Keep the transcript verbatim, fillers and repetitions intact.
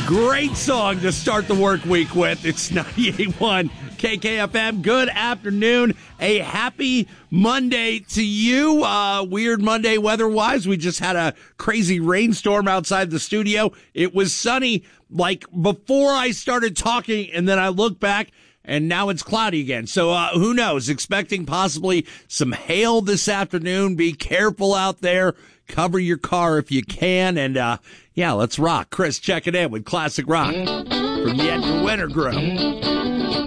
Great song to start the work week with. It's ninety-eight point one K K F M. Good afternoon. A happy Monday to you. Uh, weird Monday weather-wise. We just had a crazy rainstorm outside the studio. It was sunny like before I started talking, and then I look back, and now it's cloudy again. So uh, who knows? Expecting possibly some hail this afternoon. Be careful out there. Cover your car if you can. And, uh, yeah, let's rock. Chris checking in with Classic Rock from the Edgar Winter Group.